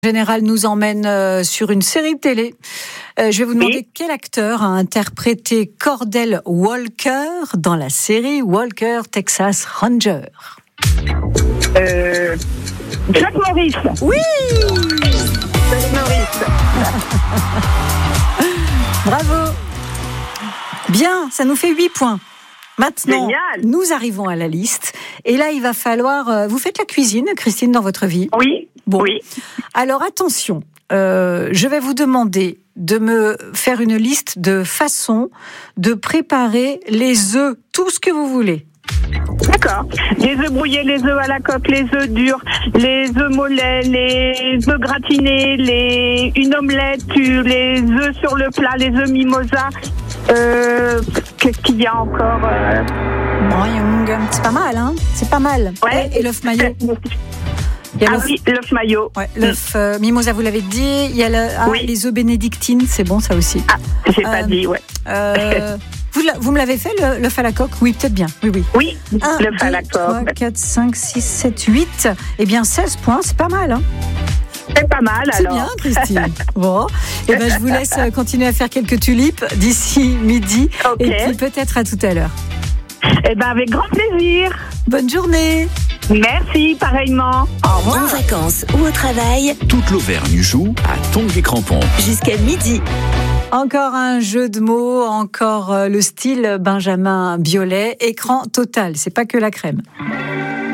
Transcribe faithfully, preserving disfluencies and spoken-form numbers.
Général nous emmène euh, sur une série de télé. Euh, je vais vous demander Oui. quel acteur a interprété Cordell Walker dans la série Walker Texas Ranger. Euh, Chuck Norris. Oui. Chuck Norris. Bravo. Bien, ça nous fait huit points. Maintenant, Génial. nous arrivons à la liste. Et là, il va falloir... euh, vous faites la cuisine, Christine, dans votre vie ? Oui. Bon. Oui. Alors attention, euh, je vais vous demander de me faire une liste de façons de préparer les œufs, tout ce que vous voulez. D'accord. Les œufs brouillés, les œufs à la coque, les œufs durs, les œufs mollets, les œufs gratinés, les une omelette, les œufs sur le plat, les œufs mimosa. Euh, qu'est-ce qu'il y a encore euh... Bon, c'est pas mal, hein ? C'est pas mal. Ouais. Et, et l'œuf maillot. Il y a Ah l'œuf- oui, l'œuf maillot. Ouais, l'œuf euh, mimosa, vous l'avez dit. Il y a le- ah, Oui. les œufs bénédictines, c'est bon ça aussi. Ah, j'ai pas Euh, dit, ouais. Euh, vous, l'a- vous me l'avez fait, le- l'œuf à la coque ? Oui, peut-être bien. Oui, oui. Oui, un, l'œuf à deux, la trois, coque. quatre, cinq, six, sept, huit. Eh bien, seize points, c'est pas mal. Hein. C'est pas mal C'est alors. bien, Christine. Bon, eh ben, je vous laisse euh, continuer à faire quelques tulipes d'ici midi. Ok. Et puis peut-être à tout à l'heure. Eh ben avec grand plaisir. Bonne journée. Merci, pareillement. Au revoir. En vacances ou au travail, Toute l'Auvergne joue à Tongue et Crampons. jusqu'à midi. Encore un jeu de mots, encore euh, le style Benjamin Biolay. Écran total, c'est pas que la crème.